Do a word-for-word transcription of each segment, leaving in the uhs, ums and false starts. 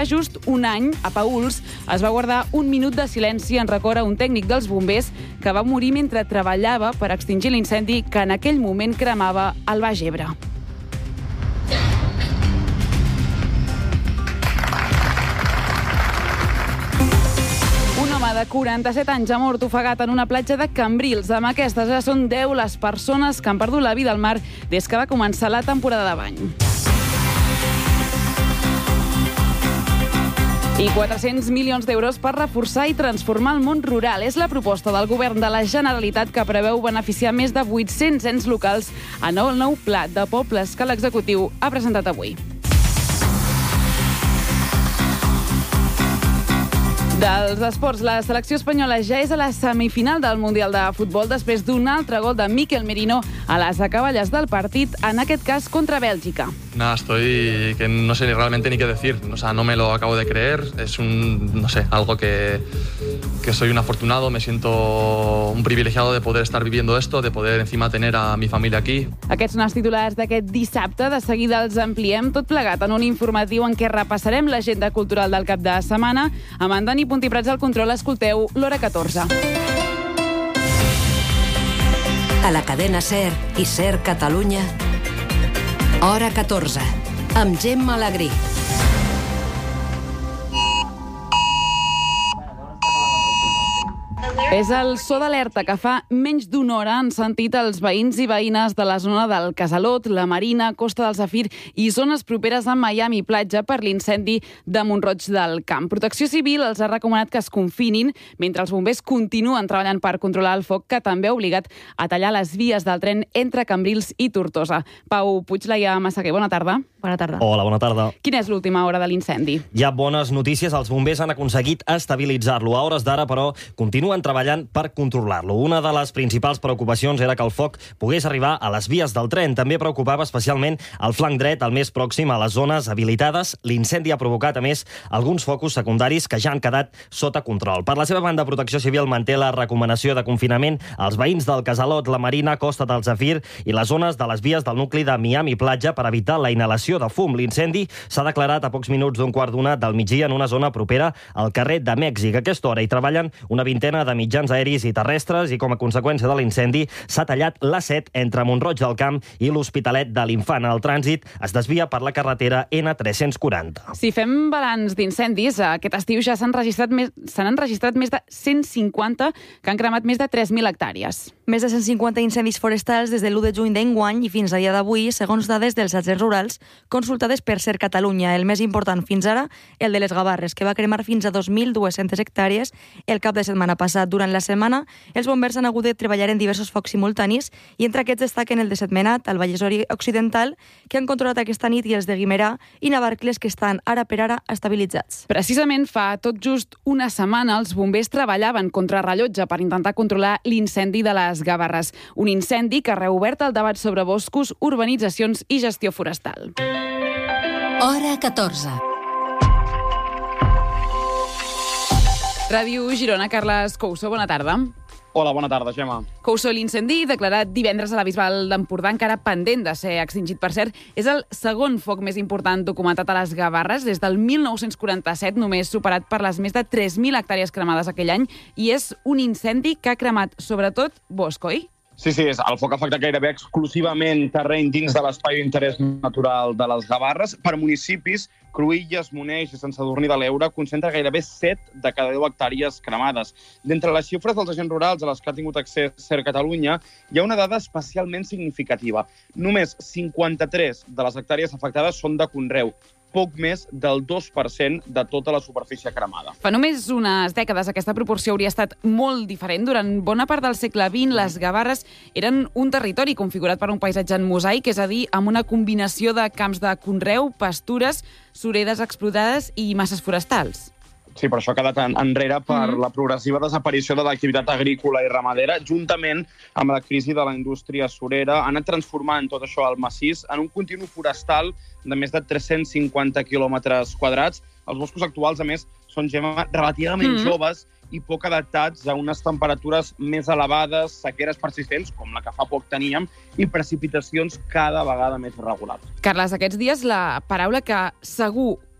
just un any, a Paüls, es va guardar un minut de silenci en record a un tècnic dels bombers que va morir mentre treballava per extingir l'incendi que en aquell moment cremava el Baix Ebre. Un home de quaranta-set anys ha mort ofegat en una platja de Cambrils. Amb aquestes ja són deu les persones que han perdut la vida al mar des que va començar la temporada de bany. I quatre-cents milions d'euros per reforçar i transformar el món rural. És la proposta del govern de la Generalitat que preveu beneficiar més de vuit-cents ens locals en el nou pla de pobles que l'executiu ha presentat avui. Dels esports, la selecció espanyola ja és a la semifinal del Mundial de Futbol després d'un altre gol de Mikel Merino a les acaballes del partit, en aquest cas contra Bèlgica. Nada, estoy que no sé realmente ni qué decir. O sea, no me lo acabo de creer. Es un, no sé, algo que, que soy un afortunado. Me siento un privilegiado de poder estar viviendo esto, de poder encima tener a mi familia aquí. Aquests són els titulars d'aquest dissabte. De seguida els ampliem tot plegat en un informatiu en què repassarem l'agenda cultural del cap de setmana. Amb en Dani Puntiprats al control, escolteu l'Hora catorze. A la cadena SER i SER Catalunya, Hora catorze, amb Gemma Alegrí. És el so d'alerta que fa menys d'una hora han sentit els veïns i veïnes de la zona del Casalot, la Marina, Costa del Zafir i zones properes a Miami Platja per l'incendi de Mont-roig del Camp. Protecció Civil els ha recomanat que es confinin mentre els bombers continuen treballant per controlar el foc, que també ha obligat a tallar les vies del tren entre Cambrils i Tortosa. Pau Puiglaia Massaguer, bona tarda. Bona tarda. Hola, bona tarda. Quina és l'última hora de l'incendi? Hi ha bones notícies. Els bombers han aconseguit estabilitzar-lo. A hores d'ara, però, continuen treballant per controlar-lo. Una de les principals preocupacions era que el foc pogués arribar a les vies del tren. També preocupava especialment el flanc dret, el més pròxim a les zones habilitades. L'incendi ha provocat, a més, alguns focus secundaris que ja han quedat sota control. Per la seva banda, Protecció Civil manté la recomanació de confinament als veïns del Casalot, la Marina, Costa del Zafir i les zones de les vies del nucli de Miami Platja per evitar la inhalació de fum. L'incendi s'ha declarat a pocs minuts d'un quart d'una del migdia en una zona propera al carrer de Mèxic. A aquesta hora hi treballen una vintena de mitjans aeris i terrestres i com a conseqüència de l'incendi s'ha tallat l'A set entre Mont-roig del Camp i l'Hospitalet de l'Infant. El trànsit es desvia per la carretera ena tres-cents quaranta. Si fem balanç d'incendis, aquest estiu ja s'han registrat més, s'han enregistrat més de cent cinquanta que han cremat més de tres mil hectàrees. Més de cent cinquanta incendis forestals des de l'u de juny d'enguany i fins a dia d'avui, segons dades dels agents rurals consultades per SER Catalunya. El més important fins ara, el de les Gavarres, que va cremar fins a dos mil dues-centes hectàrees el cap de setmana passat. Durant la setmana, els bombers han hagut de treballar en diversos focs simultanis i entre aquests destaquen el de Sentmenat, el Vallès Occidental, que han controlat aquesta nit, i els de Guimerà i Navarcles, que estan ara per ara estabilitzats. Precisament fa tot just una setmana els bombers treballaven contra rellotge per intentar controlar l'incendi de les Gavarres. Un incendi que ha reobert el debat sobre boscos, urbanitzacions i gestió forestal. Hora catorze. Ràdio Girona, Carles Couso, bona tarda. Hola, bona tarda, Gemma. Couso, l'incendi declarat divendres a la Bisbal d'Empordà, encara pendent de ser extingit, per cert, és el segon foc més important documentat a les Gavarres des del mil nou-cents quaranta-set, només superat per les més de tres mil hectàrees cremades aquell any, i és un incendi que ha cremat sobretot bosc, oi? Sí, sí, el foc ha afectat gairebé exclusivament terreny dins de l'espai d'interès natural de les Gavarres. Per municipis, Cruïlles, Moneix i Sant Sadurní de l'Eure concentra gairebé set de cada deu hectàrees cremades. D'entre les xifres dels agents rurals a les que ha tingut accés SER Catalunya, hi ha una dada especialment significativa. Només cinquanta-tres de les hectàrees afectades són de conreu, poc més del dos per cent de tota la superfície cremada. Fa només unes dècades aquesta proporció hauria estat molt diferent. Durant bona part del segle vint, les Gavarres eren un territori configurat per un paisatge en mosaic, és a dir, amb una combinació de camps de conreu, pastures, suredes explotades i masses forestals. Sí, però això ha quedat enrere per mm. la progressiva desaparició de l'activitat agrícola i ramadera, juntament amb la crisi de la indústria surera, ha anat transformant tot això al massís en un continu forestal de més de tres-cents cinquanta quilòmetres quadrats. Els boscos actuals, a més, són, Gemma, relativament mm. joves i poc adaptats a unes temperatures més elevades, sequeres persistents, com la que fa poc teníem, i precipitacions cada vegada més irregulars. Carles, aquests dies la paraula que segur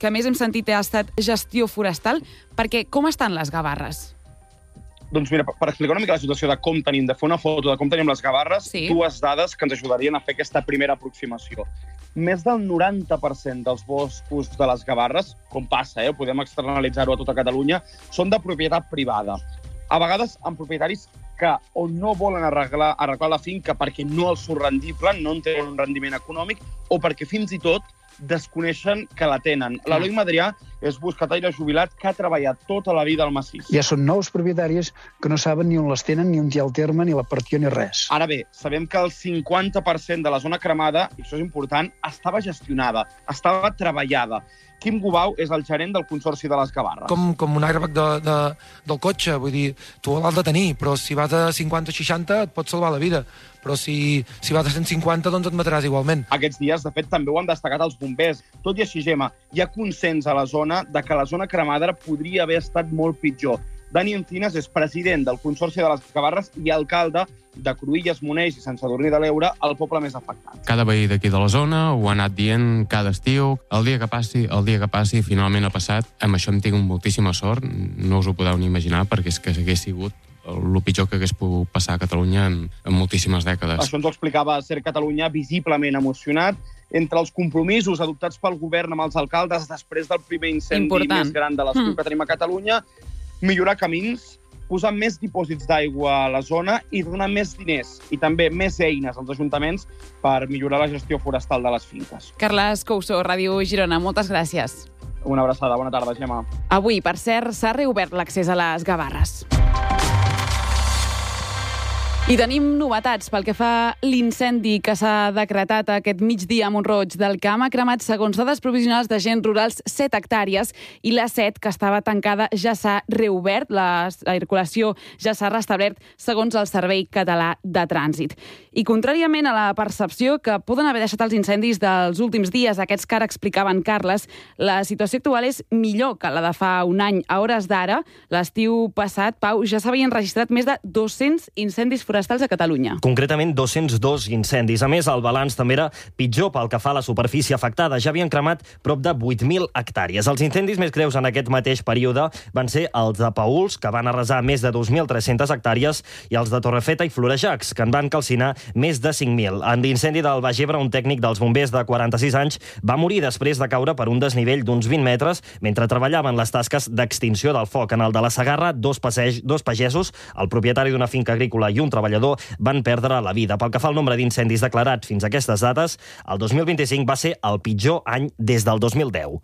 que més hem sentit ha estat gestió forestal, perquè com estan les Gavarres? Doncs mira, per explicar una mica la situació de com tenim, de fer una foto de com tenim les Gavarres, sí. dues dades que ens ajudarien a fer aquesta primera aproximació. Més del noranta per cent dels boscos de les Gavarres, com passa, eh, podem externalitzar-ho a tota Catalunya, són de propietat privada. A vegades amb propietaris que o no volen arreglar, arreglar la finca perquè no els surt rendible, no en tenen un rendiment econòmic, o perquè fins i tot desconeixen que la tenen. L'Eloi Madrià és boscataire jubilat que ha treballat tota la vida al massís. Ja són nous propietaris que no saben ni on les tenen, ni on hi ha el terme, ni la partió, ni res. Ara bé, sabem que el cinquanta per cent de la zona cremada, i això és important, estava gestionada, estava treballada. Quim Gubau és el gerent del Consorci de les Gavarres. Com, com un airbag de, de, del cotxe, vull dir, tu l'has de tenir, però si vas a cinquanta o seixanta et pot salvar la vida, però si, si vas a cent cinquanta doncs et mataràs igualment. Aquests dies, de fet, també ho han destacat els bombers. Tot i així, Gemma, hi ha consens a la zona de que la zona cremada podria haver estat molt pitjor. Dani Encinas és president del Consorci de les Gavarres i alcalde de Cruïlles, Monells i Sant Sadurní de l'Eure, el poble més afectat. Cada veí d'aquí de la zona ho ha anat dient cada estiu, el dia que passi, el dia que passi, finalment ha passat. Amb això em tinc moltíssima sort, no us ho podeu ni imaginar, perquè és que hagués sigut el pitjor que hagués pogut passar a Catalunya en, en moltíssimes dècades. Això ens ho explicava Ser Catalunya, visiblement emocionat. Entre els compromisos adoptats pel govern amb els alcaldes després del primer incendi Important. més gran de l'estiu Mm. que tenim a Catalunya, millorar camins, posar més dipòsits d'aigua a la zona i donar més diners i també més eines als ajuntaments per millorar la gestió forestal de les finques. Carles Couso, Ràdio Girona, moltes gràcies. Una abraçada, bona tarda, Gemma. Avui, per cert, s'ha reobert l'accés a les Gavarres. I tenim novetats pel que fa l'incendi que s'ha decretat aquest migdia a Mont-roig del Camp. Ha cremat, segons dades provisionals d'agents rurals, set hectàrees i la set, que estava tancada, ja s'ha reobert. La circulació ja s'ha restablert, segons el Servei Català de Trànsit. I contràriament a la percepció que poden haver deixat els incendis dels últims dies, aquests que ara explicaven Carles, la situació actual és millor que la de fa un any. A hores d'ara, l'estiu passat, Pau, ja s'havien registrat més de dos-cents incendis forestals a Catalunya. Concretament, dos-cents dos incendis. A més, el balanç també era pitjor pel que fa a la superfície afectada. Ja havien cremat prop de vuit mil hectàrees. Els incendis més greus en aquest mateix període van ser els de Paüls, que van arrasar més de dos mil tres-centes hectàrees, i els de Torrefeta i Florejacs, que en van calcinar més de cinc mil. En l'incendi del Baix Ebre, un tècnic dels bombers de quaranta-sis anys va morir després de caure per un desnivell d'uns vint metres mentre treballaven les tasques d'extinció del foc. En el de la Segarra, dos, passeig, dos pagesos, el propietari d'una finca agrícola i un treballador, van perdre la vida. Pel que fa al nombre d'incendis declarats fins a aquestes dates, el dos mil vint-i-cinc va ser el pitjor any des del dos mil deu.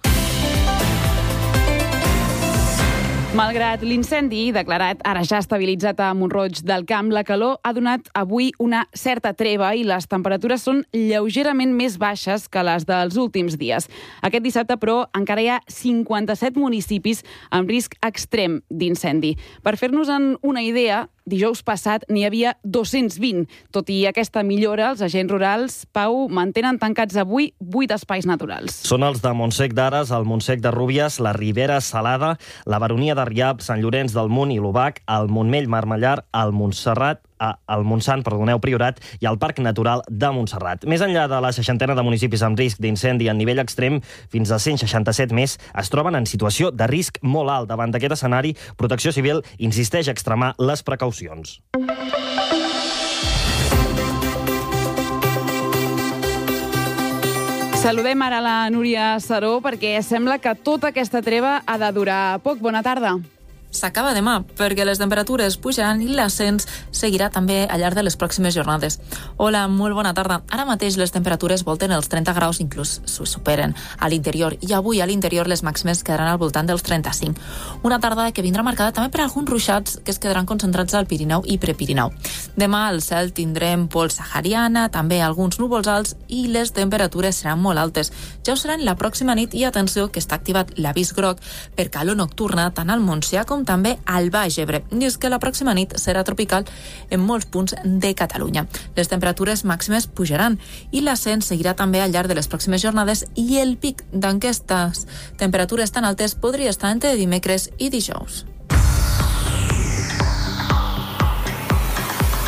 Malgrat l'incendi declarat ara ja estabilitzat a Mont-roig del Camp, la calor ha donat avui una certa treva i les temperatures són lleugerament més baixes que les dels últims dies. Aquest dissabte, però, encara hi ha cinquanta-set municipis amb risc extrem d'incendi. Per fer-nos-en una idea, dijous passat n'hi havia dos-cents vint. Tot i aquesta millora, els agents rurals, Pau, mantenen tancats avui vuit espais naturals. Són els de Montsec d'Ares, el Montsec de Rúbies, la Ribera Salada, la Baronia de Riab, Sant Llorenç del Munt i l'Obac, el Montmell Marmellar, el Montserrat, el Montsant, perdoneu, Priorat, i el Parc Natural de Montserrat. Més enllà de la seixantena de municipis amb risc d'incendi en nivell extrem, fins a cent seixanta-set més es troben en situació de risc molt alt. Davant d'aquest escenari, Protecció Civil insisteix a extremar les precaucions. Saludem ara la Núria Saró perquè sembla que tota aquesta treva ha de durar poc. Bona tarda. S'acaba demà, perquè les temperatures pujaran i l'ascens seguirà també al llarg de les pròximes jornades. Hola, molt bona tarda. Ara mateix les temperatures volten els trenta graus, inclús s'ho superen a l'interior, i avui a l'interior les màximes quedaran al voltant dels trenta-cinc. Una tarda que vindrà marcada també per alguns ruixats que es quedaran concentrats al Pirineu i Prepirineu. Demà al cel tindrem pols sahariana, també alguns núvols alts, i les temperatures seran molt altes. Ja ho seran la pròxima nit, i atenció que està activat l'avís groc per calor nocturna tant al Montsià com també al Baix Ebre. I és que la pròxima nit serà tropical en molts punts de Catalunya. Les temperatures màximes pujaran i l'ascens seguirà també al llarg de les pròximes jornades, i el pic d'aquestes temperatures tan altes podria estar entre dimecres i dijous.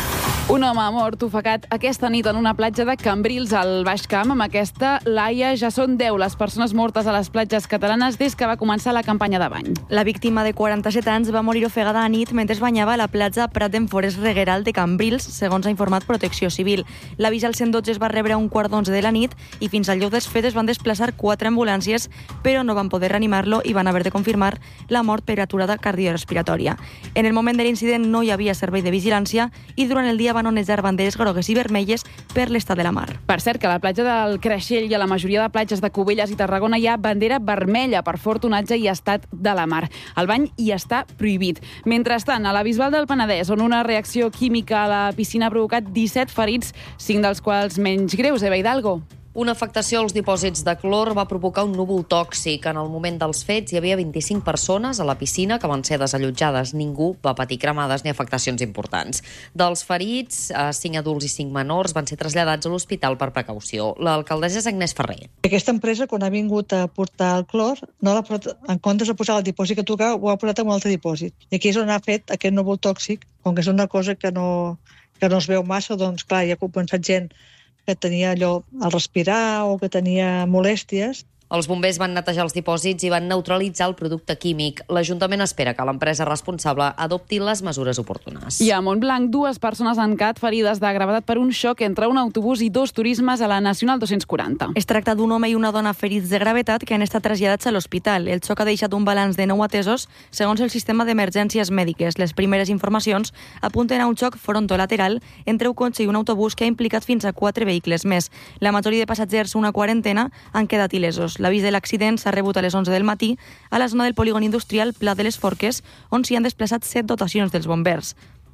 Un home ha mort ofegat aquesta nit en una platja de Cambrils, al Baix Camp. Amb aquesta laia ja són deu les persones mortes a les platges catalanes des que va començar la campanya de bany. La víctima de quaranta-set anys va morir ofegada a nit mentre es banyava a la platja Prat d'en Forest Regueral de Cambrils, segons ha informat Protecció Civil. L'avís al cent dotze es va rebre a un quart d'onze de la nit i fins al lloc dels fets es van desplaçar quatre ambulàncies, però no van poder reanimar-lo i van haver de confirmar la mort per aturada cardiorespiratòria. En el moment de l'incident no hi havia servei de vigilància i durant el dia van onejar banderes grogues i vermelles per l'estat de la mar. Per cert, que a la platja del Creixell i a la majoria de platges de Cubelles i Tarragona hi ha bandera vermella per fort onatge i estat de la mar. El bany hi està prohibit. Mentrestant, a la Bisbal del Penedès, on una reacció química a la piscina ha provocat disset ferits, cinc dels quals menys greus. Eva Hidalgo. Una afectació als dipòsits de clor va provocar un núvol tòxic. En el moment dels fets hi havia vint-i-cinc persones a la piscina que van ser desallotjades. Ningú va patir cremades ni afectacions importants. Dels ferits, cinc adults i cinc menors van ser traslladats a l'hospital per precaució. L'alcaldessa és Agnès Ferrer. Aquesta empresa, quan ha vingut a portar el clor, no l'ha portat, en comptes de posar el dipòsit que tocava, ho ha portat en un altre dipòsit. I aquí és on ha fet aquest núvol tòxic, com que és una cosa que no, que no es veu massa, doncs clar, hi ha compensat gent que tenia allò al respirar o que tenia molèsties. Els bombers van netejar els dipòsits i van neutralitzar el producte químic. L'Ajuntament espera que l'empresa responsable adopti les mesures oportunes. I a Montblanc, dues persones han quedat ferides de gravetat per un xoc entre un autobús i dos turismes a la Nacional dos-cents quaranta. Es tracta d'un home i una dona ferits de gravetat que han estat traslladats a l'hospital. El xoc ha deixat un balanç de nou atesos segons el sistema d'emergències mèdiques. Les primeres informacions apunten a un xoc frontolateral entre un cotxe i un autobús que ha implicat fins a quatre vehicles més. La majoria de passatgers, una quarantena, han quedat il·lesos. L'avís de l'accident s'ha rebut a les onze del matí a la zona del polígon industrial Pla de les Forques, on s'hi han desplaçat set dotacions dels bombers.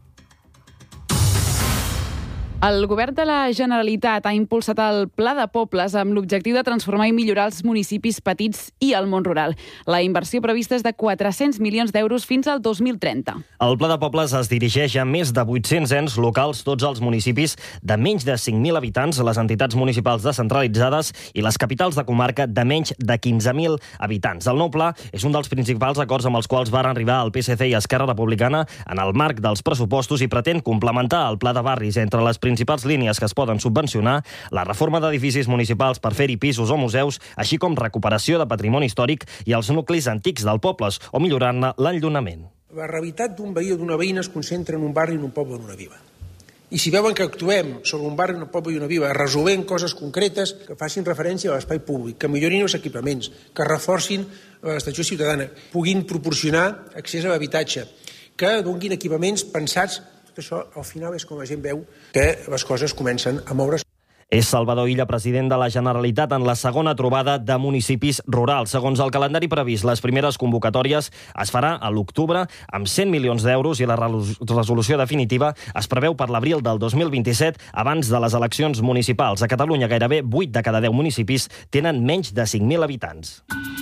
El govern de la Generalitat ha impulsat el Pla de Pobles amb l'objectiu de transformar i millorar els municipis petits i el món rural. La inversió prevista és de quatre-cents milions d'euros fins al dos mil trenta. El Pla de Pobles es dirigeix a més de vuit-cents ens locals, tots els municipis de menys de cinc mil habitants, les entitats municipals descentralitzades i les capitals de comarca de menys de quinze mil habitants. El nou pla és un dels principals acords amb els quals van arribar el P S C i Esquerra Republicana en el marc dels pressupostos i pretén complementar el pla de barris. Entre les principals línies que es poden subvencionar, la reforma d'edificis municipals per fer-hi pisos o museus, així com recuperació de patrimoni històric i els nuclis antics del pobles o millorant-ne l'enllunament. La realitat d'un veí o d'una veïna es concentra en un barri, en un poble o en una vila. I si veuen que actuem sobre un barri, un poble i una vila, resolent coses concretes que facin referència a l'espai públic, que millorin els equipaments, que reforcin l'estació ciutadana, puguin proporcionar accés a l'habitatge, que donin equipaments pensats. Això, al final, és com la gent veu que les coses comencen a moure's. És Salvador Illa, president de la Generalitat, en la segona trobada de municipis rurals. Segons el calendari previst, les primeres convocatòries es farà a l'octubre amb cent milions d'euros i la resolució definitiva es preveu per l'abril del dos mil vint-i-set, abans de les eleccions municipals. A Catalunya, gairebé vuit de cada deu municipis tenen menys de cinc mil habitants.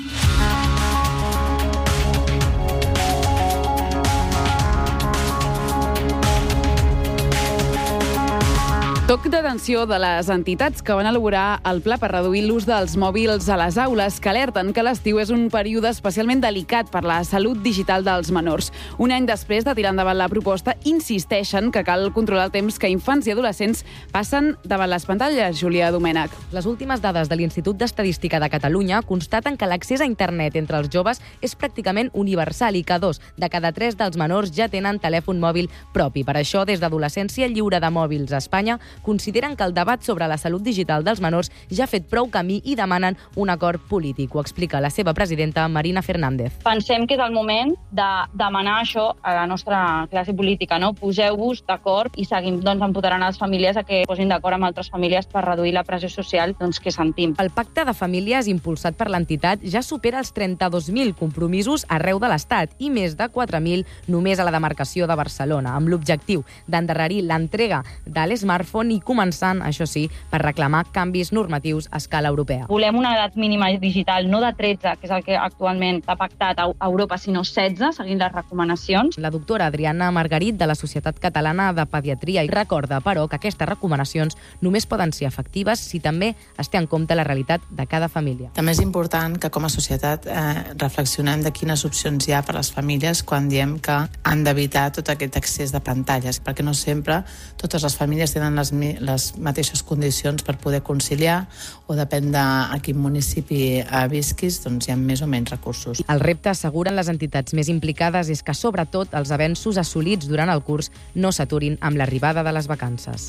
Toc d'atenció de les entitats que van elaborar el pla per reduir l'ús dels mòbils a les aules, que alerten que l'estiu és un període especialment delicat per la salut digital dels menors. Un any després de tirar endavant la proposta, insisteixen que cal controlar el temps que infants i adolescents passen davant les pantalles. Júlia Domènech. Les últimes dades de l'Institut d'Estadística de Catalunya constaten que l'accés a internet entre els joves és pràcticament universal i que dos de cada tres dels menors ja tenen telèfon mòbil propi. Per això, des d'Adolescència Lliure de Mòbils a Espanya, consideren que el debat sobre la salut digital dels menors ja ha fet prou camí i demanen un acord polític. Ho explica la seva presidenta, Marina Fernández. Pensem que és el moment de demanar això a la nostra classe política, no? Poseu-vos d'acord i seguim doncs, empoderant les famílies a que posin d'acord amb altres famílies per reduir la pressió social doncs, que sentim. El pacte de famílies impulsat per l'entitat ja supera els trenta-dos mil compromisos arreu de l'Estat i més de quatre mil només a la demarcació de Barcelona, amb l'objectiu d'endarrerir l'entrega de l'smartphone món i començant, això sí, per reclamar canvis normatius a escala europea. Volem una edat mínima digital no de tretze, que és el que actualment s'ha pactat a Europa, sinó setze, seguint les recomanacions. La doctora Adriana Margarit, de la Societat Catalana de Pediatria, recorda, però, que aquestes recomanacions només poden ser efectives si també es té en compte la realitat de cada família. També és important que com a societat eh, reflexionem de quines opcions hi ha per a les famílies quan diem que han d'evitar tot aquest excés de pantalles, perquè no sempre totes les famílies tenen les, les mateixes condicions per poder conciliar, o depèn de a quin municipi visquis, doncs hi ha més o menys recursos. El repte, asseguren les entitats més implicades, és que sobretot els avenços assolits durant el curs no s'aturin amb l'arribada de les vacances.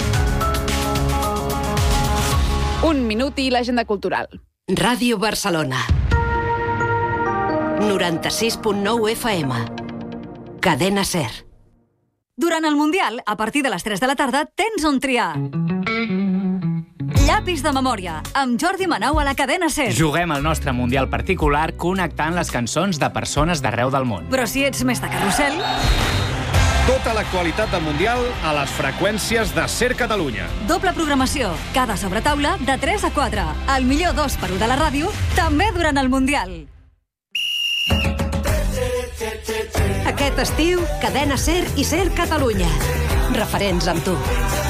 Un minut i l'agenda cultural. Ràdio Barcelona. noranta-sis punt nou F M. Cadena SER. Durant el Mundial, a partir de les tres de la tarda, tens on triar. Llapis de memòria, amb Jordi Manau a la Cadena SER. Juguem el nostre Mundial particular connectant les cançons de persones d'arreu del món. Però si ets més de carrusel... Tota l'actualitat del Mundial a les freqüències de SER Catalunya. Doble programació, cada sobretaula de tres a quatre. El millor dos per u de la ràdio, també durant el Mundial. Aquest estiu, Cadena SER i SER Catalunya. Referents amb tu.